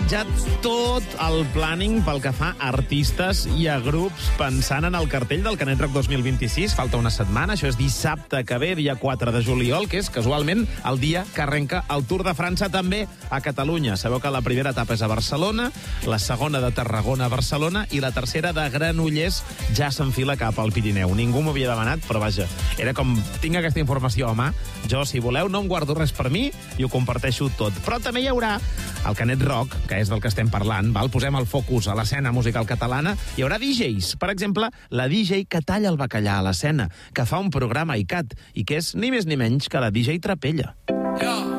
organitzat tot el planning pel que fa a artistes i a grups pensant en el cartell del Canet Rock 2026. Falta una setmana, això és dissabte que ve, dia 4 de juliol, que és casualment el dia que arrenca el Tour de França també a Catalunya. Sabeu que la primera etapa és a Barcelona, la segona de Tarragona a Barcelona i la tercera de Granollers ja s'enfila cap al Pirineu. Ningú m'ho havia demanat, però vaja, era com tinc aquesta informació a mà, jo, si voleu, no em guardo res per mi i ho comparteixo tot. Però també hi haurà el Canet Rock, que és del que estem parlant, val? Posem el focus a l'escena musical catalana. Hi haurà DJs, per exemple, la DJ que talla el bacallà a l'escena, que fa un programa ICAT i que és ni més ni menys que la DJ Trapella. Yo.